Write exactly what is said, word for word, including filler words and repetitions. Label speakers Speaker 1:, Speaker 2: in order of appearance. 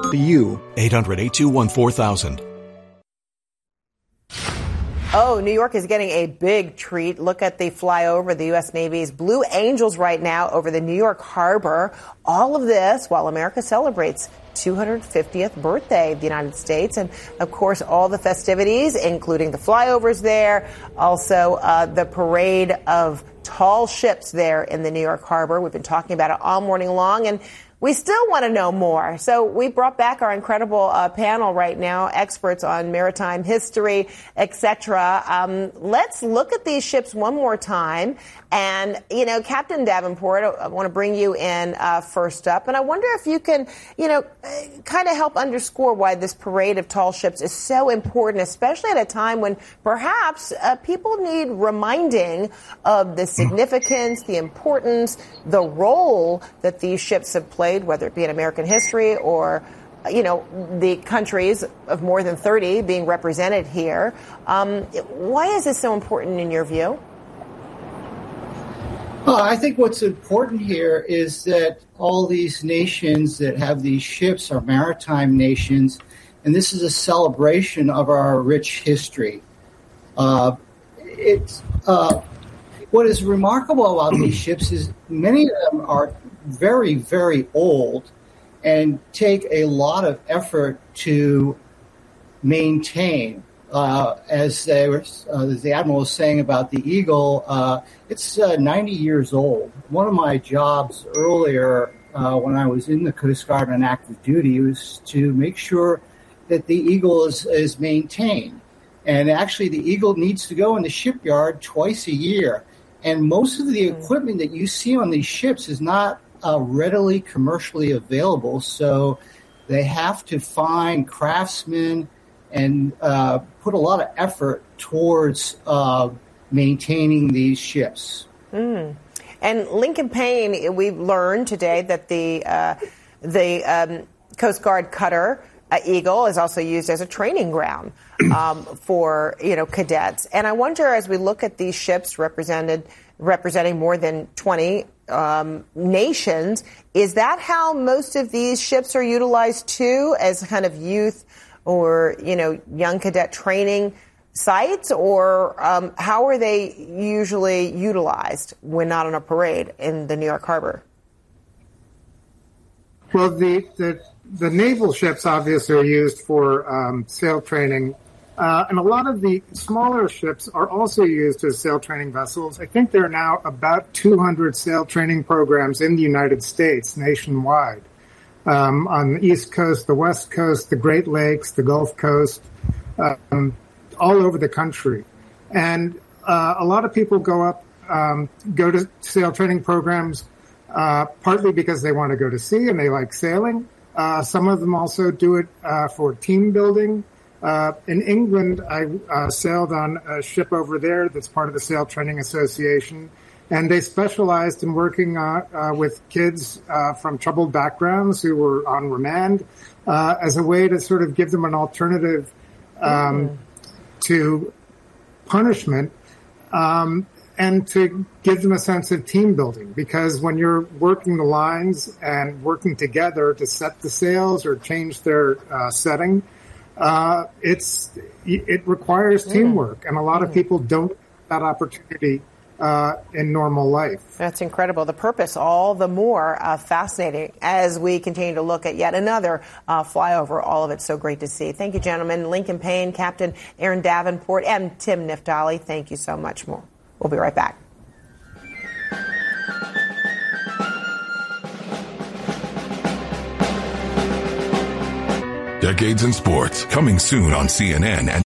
Speaker 1: You. eight hundred, eight two one, four thousand.
Speaker 2: Oh, New York is getting a big treat. Look at the flyover, the U S. Navy's Blue Angels right now over the New York harbor. All of this while America celebrates two hundred fiftieth birthday of the United States. And, of course, all the festivities, including the flyovers there, also uh, the parade of tall ships there in the New York harbor. We've been talking about it all morning long, and we still want to know more. So we brought back our incredible uh, panel right now, experts on maritime history, et cetera. Um, let's look at these ships one more time. And, you know, Captain Davenport, I want to bring you in uh, first up. And I wonder if you can, you know, kind of help underscore why this parade of tall ships is so important, especially at a time when perhaps uh, people need reminding of the significance, the importance, the role that these ships have played, whether it be in American history or, you know, the countries of more than thirty being represented here. Um, why is this so important in your view?
Speaker 3: Well, I think what's important here is that all these nations that have these ships are maritime nations, and this is a celebration of our rich history. Uh, it's uh, what is remarkable about these ships is many of them are very, very old and take a lot of effort to maintain. Uh, as, they were, uh, as the Admiral was saying about the Eagle, uh, it's uh, ninety years old. One of my jobs earlier uh, when I was in the Coast Guard on active duty was to make sure that the Eagle is, is maintained. And actually the Eagle needs to go in the shipyard twice a year. And most of the equipment that you see on these ships is not uh, readily commercially available. So they have to find craftsmen and uh, put a lot of effort towards uh, maintaining these ships.
Speaker 2: Mm. And Lincoln Payne, we've learned today that the uh, the um, Coast Guard cutter uh, Eagle is also used as a training ground um, for you know cadets. And I wonder, as we look at these ships represented representing more than twenty um, nations, is that how most of these ships are utilized too, as kind of youth or, you know, young cadet training sites, or um, how are they usually utilized when not on a parade in the New York harbor?
Speaker 4: Well, the the, the naval ships obviously are used for um, sail training, uh, and a lot of the smaller ships are also used as sail training vessels. I think there are now about two hundred sail training programs in the United States nationwide. Um, on the East Coast, the West Coast, the Great Lakes, the Gulf Coast, um, all over the country. And uh, a lot of people go up, um, go to sail training programs uh, partly because they want to go to sea and they like sailing. Uh, some of them also do it uh, for team building. Uh, in England, I uh, sailed on a ship over there that's part of the Sail Training Association. And they specialized in working uh, uh, with kids uh, from troubled backgrounds who were on remand uh, as a way to sort of give them an alternative um, mm. to punishment um, and to give them a sense of team building. Because when you're working the lines and working together to set the sails or change their uh, setting, uh, it's it requires mm. teamwork. And a lot mm. of people don't have that opportunity Uh, in normal life.
Speaker 2: That's incredible. The purpose all the more uh, fascinating as we continue to look at yet another uh, flyover. All of it so great to see. Thank you, gentlemen. Lincoln Payne, Captain Aaron Davenport, and Tim Niftali. Thank you so much more. We'll be right back.
Speaker 5: Decades in Sports, coming soon on C N N and